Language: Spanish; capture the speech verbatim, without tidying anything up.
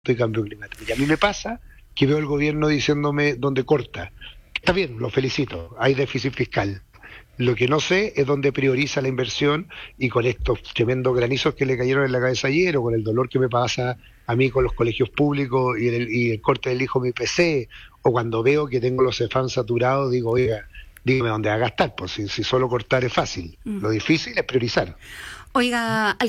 y cambio climático. Y a mí me pasa que veo el gobierno diciéndome dónde corta. Está bien, lo felicito, hay déficit fiscal. Lo que no sé es dónde prioriza la inversión, y con estos tremendos granizos que le cayeron en la cabeza ayer, o con el dolor que me pasa a mí con los colegios públicos y el, y el corte del hijo de mi P C, o cuando veo que tengo los CEFAM saturados, digo, oiga, dígame dónde va a gastar, pues si, si solo cortar es fácil, Mm. lo difícil es priorizar. Oiga,